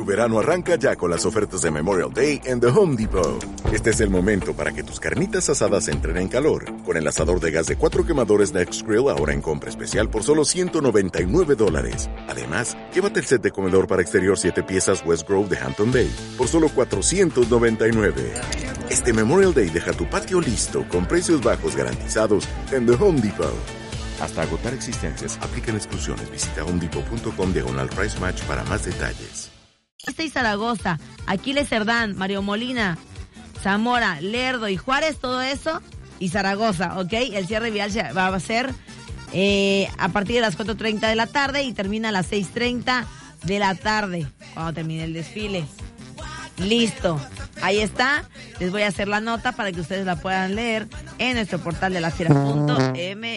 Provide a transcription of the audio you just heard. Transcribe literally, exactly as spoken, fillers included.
verano arranca ya con las ofertas de Memorial Day en The Home Depot. Este es el momento para que tus carnitas asadas entren en calor. Con el asador de gas de cuatro quemadores NextGrill ahora en compra especial por solo ciento noventa y nueve dólares. Además, llévate el set de comedor para exterior siete piezas West Grove de Hampton Bay por solo cuatrocientos noventa y nueve. Este Memorial Day deja tu patio listo con precios bajos garantizados en The Home Depot. Hasta agotar existencias, aplican exclusiones. Visita homedepot.com diagonal price match para más detalles. Este y Zaragoza, Aquiles Cerdán, Mario Molina, Zamora, Lerdo y Juárez, todo eso, y Zaragoza, ¿ok? El cierre vial se va a ser eh, a partir de las cuatro treinta de la tarde y termina a las seis treinta de la tarde, cuando termine el desfile. Listo, ahí está. Les voy a hacer la nota para que ustedes la puedan leer en nuestro portal de la fiera punto m